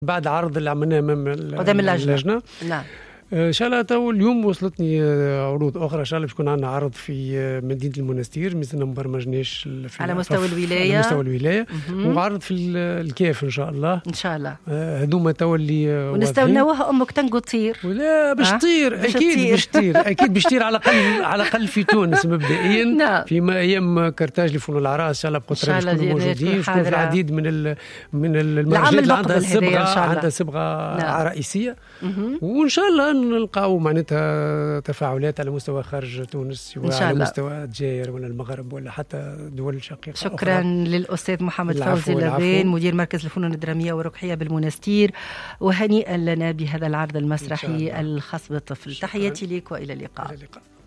بعد عرض اللي عملناه امام قدام اللجنة. نعم. ان شاء الله. تو اليوم وصلتني عروض اخرى ان شاء الله باش يكون عندنا عرض في مدينه المنستير، مثلنا ما برمجناش على مستوى الولايه، على مستوى الولايه، وعرض في الكاف ان شاء الله. ان شاء الله هذوما تو اللي ونستناوها امك تنقو تطير. ولا باش تطير اكيد باش تطير اكيد باش تطير على الاقل في تونس مبدئيا. نعم. في ايام كرتاج لفنون العراس ان شاء الله بقدره باش يكونوا موجودين، شكون في العديد من المهرجانات اللي عندها صبغه عرائسيه. وان شاء الله نلقاو معناتها تفاعلات على مستوى خارج تونس وعلى مستوى الجزائر ولا المغرب ولا حتى دول شقيقة. شكرا أخرى. للأستاذ محمد فوزي اللبان مدير مركز الفنون الدرامية والرقية بالمنستير، وهنيئا لنا بهذا العرض المسرحي الخاص بالطفل. تحياتي لك وإلى اللقاء.